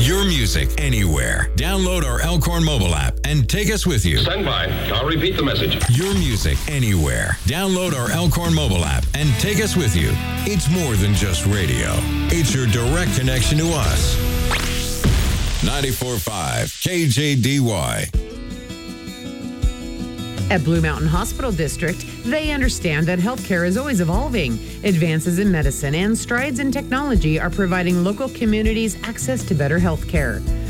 Your music anywhere. Download our Elkhorn mobile app and take us with you. Stand by. I'll repeat the message. Your music anywhere. Download our Elkhorn mobile app and take us with you. It's more than just radio. It's your direct connection to us. 94.5 KJDY. At Blue Mountain Hospital District, they understand that healthcare is always evolving. Advances in medicine and strides in technology are providing local communities access to better healthcare.